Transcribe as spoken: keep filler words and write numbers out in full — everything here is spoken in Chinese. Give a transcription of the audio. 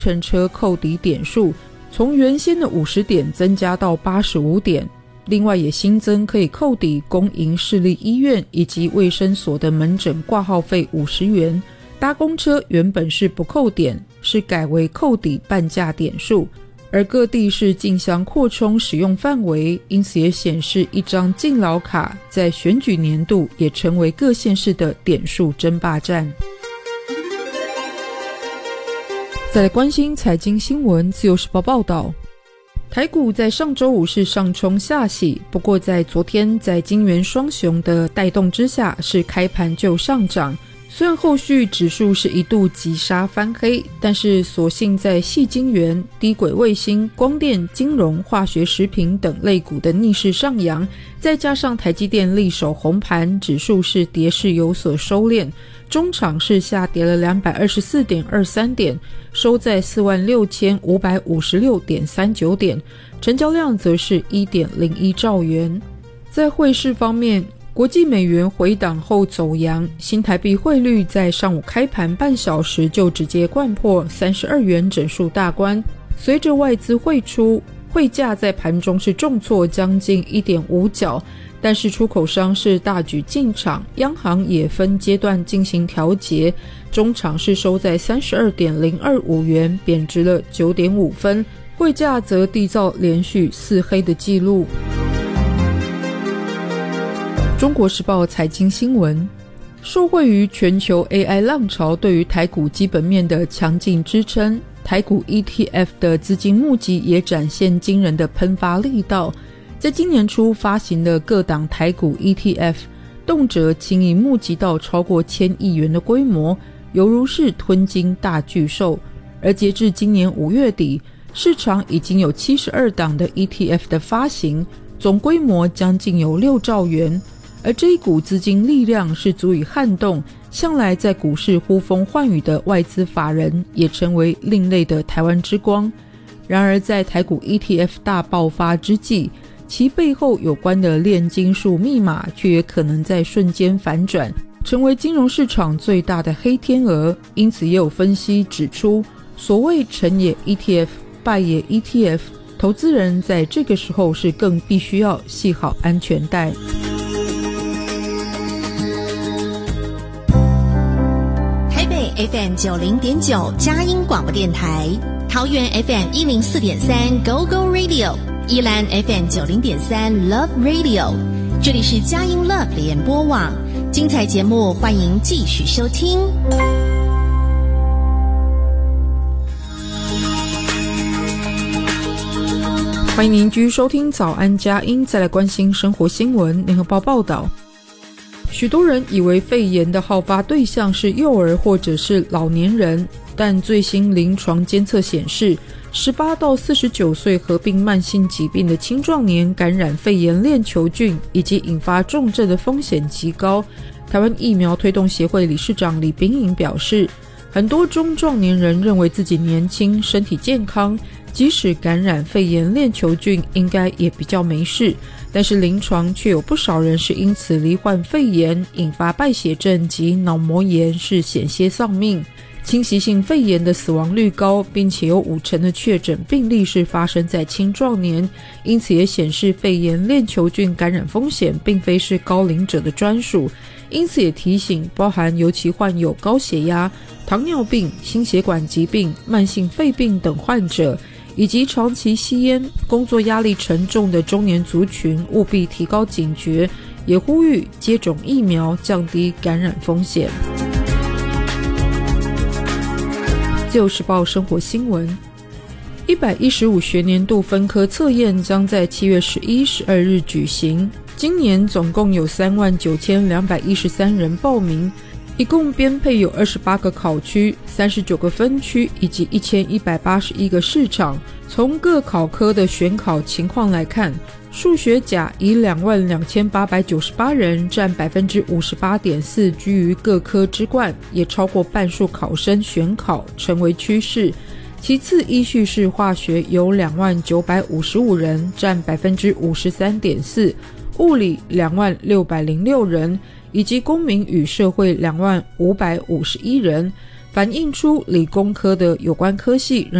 乘车扣抵点数从原先的五十点增加到八十五点，另外也新增可以扣抵公营市立医院以及卫生所的门诊挂号费五十元，搭公车原本是不扣点，是改为扣抵半价点数，而各地是竞相扩充使用范围，因此也显示一张敬老卡在选举年度也成为各县市的点数争霸战。再来关心财经新闻，自由时报报道，台股在上周五是上冲下洗，不过在昨天在金元双雄的带动之下是开盘就上涨，虽然后续指数是一度急杀翻黑，但是所幸在矽晶圆、低轨卫星、光电、金融、化学食品等类股的逆势上扬，再加上台积电力守红盘，指数是跌势有所收敛，中场是下跌了 两百二十四点二三点，收在 四万六千五百五十六点三九点，成交量则是 一点零一兆元。在汇市方面，国际美元回档后走阳，新台币汇率在上午开盘半小时就直接掼破三十二元整数大关，随着外资汇出，汇价在盘中是重挫将近 一点五角，但是出口商是大举进场，央行也分阶段进行调节，中场是收在 三十二点零二五元，贬值了 九点五分，汇价则缔造连续四黑的记录。中国时报财经新闻，受惠于全球 A I 浪潮对于台股基本面的强劲支撑，台股 E T F 的资金募集也展现惊人的喷发力道。在今年初发行的各档台股 E T F， 动辄轻易募集到超过千亿元的规模，犹如是吞金大巨兽。而截至今年五月底，市场已经有七十二档的 E T F 的发行，总规模将近有六兆元。而这一股资金力量是足以撼动向来在股市呼风唤雨的外资法人，也成为另类的台湾之光。然而在台股 E T F 大爆发之际，其背后有关的炼金术密码却也可能在瞬间反转，成为金融市场最大的黑天鹅。因此也有分析指出，所谓成也 E T F， 败也 E T F， 投资人在这个时候是更必须要系好安全带。 F M 九零点九 佳音广播电台，桃园 F M 一零四点三 Go Go Radio， 宜兰 F M 九零点三 Love Radio， 这里是佳音 Love 联播网，精彩节目欢迎继续收听。 欢迎您继续收听早安佳音，再来关心生活新闻。联合报报道，许多人以为肺炎的好发对象是幼儿或者是老年人，但最新临床监测显示，十八到四十九岁合并慢性疾病的青壮年感染肺炎链球菌以及引发重症的风险极高。台湾疫苗推动协会理事长李秉颖表示，很多中壮年人认为自己年轻身体健康，即使感染肺炎链球菌应该也比较没事，但是临床却有不少人是因此罹患肺炎，引发败血症及脑膜炎，是险些丧命。侵袭性肺炎的死亡率高，并且有五成的确诊病例是发生在青壮年，因此也显示肺炎链球菌感染风险并非是高龄者的专属。因此也提醒包含尤其患有高血压、糖尿病、心血管疾病、慢性肺病等患者，以及长期吸烟、工作压力沉重的中年族群务必提高警觉，也呼吁接种疫苗降低感染风险。自由时报生活新闻，一百一十五学年度分科测验将在七月十一、十二日举行。今年总共有三万九千两百一十三人报名，一共编配有二十八个考区、三十九个分区以及一千一百八十一个市场。从各考科的选考情况来看，数学甲以两万两千八百九十八人占 百分之五十八点四 居于各科之冠，也超过半数考生选考，成为趋势。其次依序是化学有两万九百五十五人占 百分之五十三点四， 物理两万六百零六人，以及公民与社会两万五百五十一人。 反映出理工科的有关科系